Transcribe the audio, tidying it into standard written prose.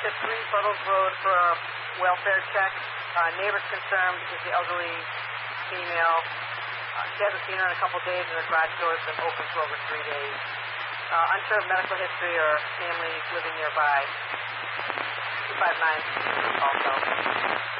at 3 Buttles Road for a welfare check. Neighbors concerned is the elderly female. She hasn't seen her in a couple days, and the garage door has been open for over 3 days. Unsure of medical history or family living nearby. 259 also.